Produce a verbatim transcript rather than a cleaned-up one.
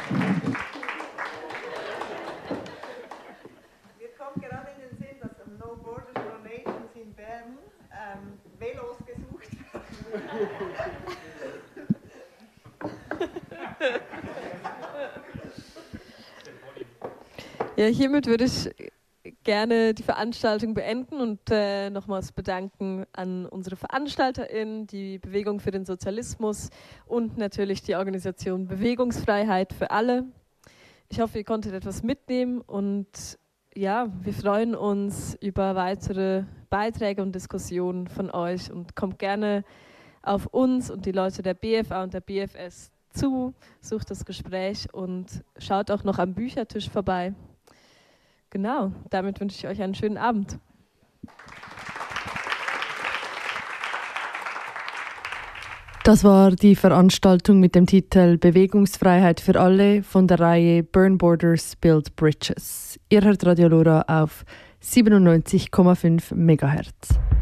Mir kommt gerade in den Sinn, dass am No Borders No Nations in Bern ähm, Velos gesucht werden. Ja, hiermit würde ich gerne die Veranstaltung beenden und äh, nochmals bedanken an unsere VeranstalterInnen, die Bewegung für den Sozialismus und natürlich die Organisation Bewegungsfreiheit für alle. Ich hoffe, ihr konntet etwas mitnehmen und ja, wir freuen uns über weitere Beiträge und Diskussionen von euch und kommt gerne auf uns und die Leute der B F A und der B F S zu, sucht das Gespräch und schaut auch noch am Büchertisch vorbei. Genau, damit wünsche ich euch einen schönen Abend. Das war die Veranstaltung mit dem Titel Bewegungsfreiheit für alle von der Reihe Burn Borders, Build Bridges. Ihr hört Radio Lora auf siebenundneunzig Komma fünf Megahertz.